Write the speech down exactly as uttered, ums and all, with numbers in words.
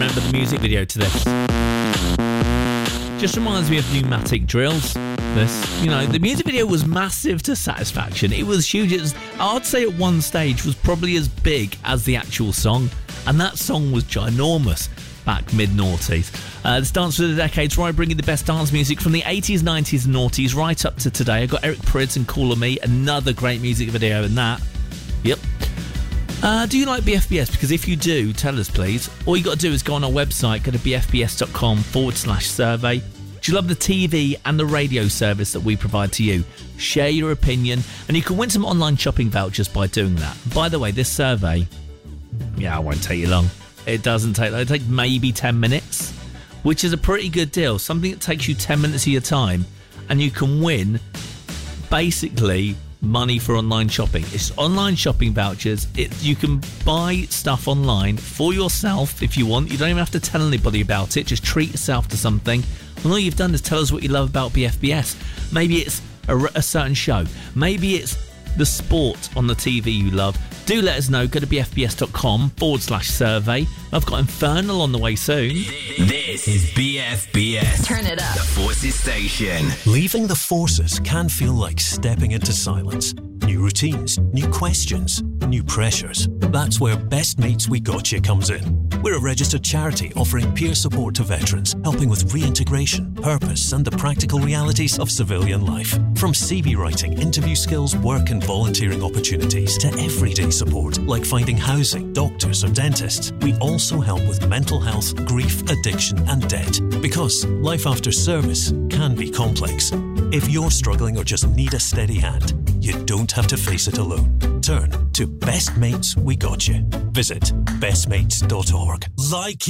remember the music video to this. Just reminds me of pneumatic drills. This, you know, the music video was massive to Satisfaction. It was huge. It was, I'd say at one stage was probably as big as the actual song, and that song was ginormous back mid-noughties. Uh, this Dance for the Decades, where I bring you the best dance music from the eighties, nineties and noughties right up to today. I've got Eric Prydz and Call on Me, another great music video in that. Yep. Uh, do you like B F B S? Because if you do, tell us please. All you got to do is go on our website, go to bfbs.com forward slash survey. Do you love the T V and the radio service that we provide to you? Share your opinion, and you can win some online shopping vouchers by doing that. By the way, this survey, yeah, it won't take you long. It doesn't take, it'll take maybe ten minutes, which is a pretty good deal. Something that takes you ten minutes of your time, and you can win basically money for online shopping. It's online shopping vouchers. It, you can buy stuff online for yourself if you want. You don't even have to tell anybody about it. Just treat yourself to something. And all you've done is tell us what you love about B F B S. Maybe it's a, a certain show. Maybe it's the sport on the T V you love. Do let us know. Go to bfbs.com forward slash survey. I've got Infernal on the way soon. This is B F B S. Turn it up. The Forces Station. Leaving the Forces can feel like stepping into silence. New routines, new questions, new pressures. That's where Best Mates We Got You comes in. We're a registered charity offering peer support to veterans, helping with reintegration, purpose and the practical realities of civilian life. From C V writing, interview skills, work and volunteering opportunities to everyday support like finding housing, doctors or dentists. We also help with mental health, grief, addiction and debt. Because life after service can be complex. If you're struggling or just need a steady hand, you don't have to face it alone. Turn to Best Mates We Got You. Visit best mates dot org. Like